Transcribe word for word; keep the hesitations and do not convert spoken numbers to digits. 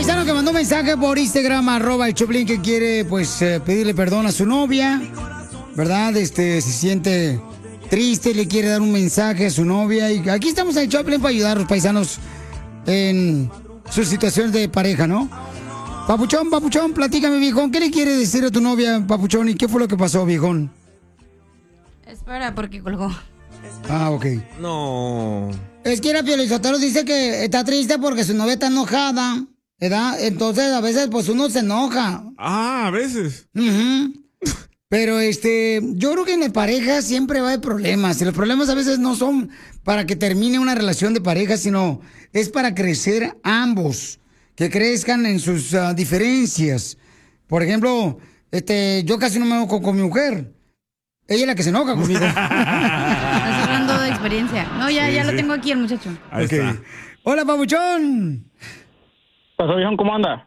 paisano que mandó un mensaje por Instagram, arroba el Choplin, que quiere, pues, eh, pedirle perdón a su novia, ¿verdad? Este, se siente triste, le quiere dar un mensaje a su novia. Y aquí estamos en el Choplin para ayudar a los paisanos en sus situaciones de pareja, ¿no? Papuchón, papuchón, platícame, viejón. ¿Qué le quiere decir a tu novia, papuchón? ¿Y qué fue lo que pasó, viejón? Espera, porque colgó. Ah, ok. No. Es que era Piolizotelo, dice que está triste porque su novia está enojada, ¿verdad? Entonces, a veces, pues, uno se enoja. Ah, a veces. Ujú. Pero, este, yo creo que en la pareja siempre va a haber problemas. Y los problemas a veces no son para que termine una relación de pareja, sino es para crecer ambos. Que crezcan en sus uh, diferencias. Por ejemplo, este, yo casi no me enojo con mi mujer. Ella es la que se enoja conmigo. Estás hablando de experiencia. No, ya, Sí, ya sí. lo tengo aquí el muchacho. Ahí Okay. está. Hola, papuchón. Pasó, viejo, ¿cómo anda?